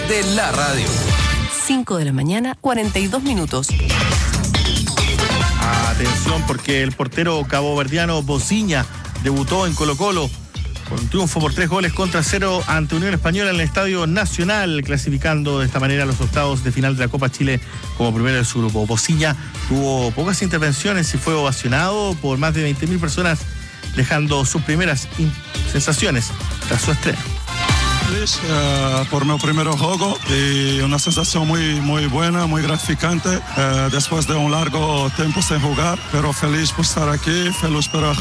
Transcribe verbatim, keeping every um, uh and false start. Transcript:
de la radio. cinco de la mañana, cuarenta y dos minutos. Atención, porque el portero caboverdiano Bociña debutó en Colo-Colo con un triunfo por tres goles contra cero ante Unión Española en el Estadio Nacional, clasificando de esta manera a los octavos de final de la Copa Chile como primero de su grupo. Bociña tuvo pocas intervenciones y fue ovacionado por más de veinte mil personas, dejando sus primeras sensaciones tras su estreno. Feliz uh, por mi primer juego y una sensación muy, muy buena, muy gratificante uh, después de un largo tiempo sin jugar, pero feliz por estar aquí, feliz por